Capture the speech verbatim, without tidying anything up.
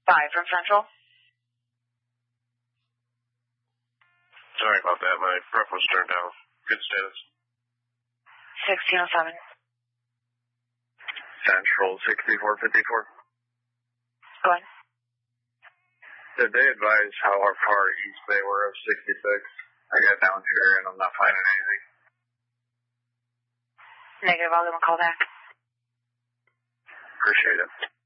five from Central. Sorry about that. My ref was turned down. Good status. sixteen oh seven. Central sixty-four fifty-four. Go ahead. Did they advise how far east they were of sixty-six? I got down here and I'm not finding anything. Negative. I'll give them a call back. Appreciate it.